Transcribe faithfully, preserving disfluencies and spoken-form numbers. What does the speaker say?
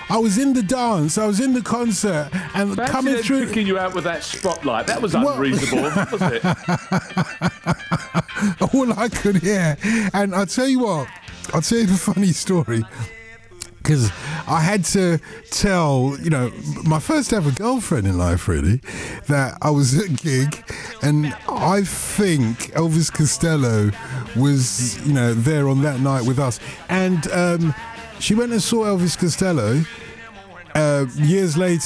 I was in the dance, I was in the concert, and Fancy coming them through. picking you out with that spotlight. That was Well- unreasonable, was it? All I could hear. And I'll tell you what, I'll tell you the funny story. Because I had to tell, you know, my first ever girlfriend in life, really, that I was at a gig, and I think Elvis Costello was, you know, there on that night with us. And um, she went and saw Elvis Costello. Uh, years later,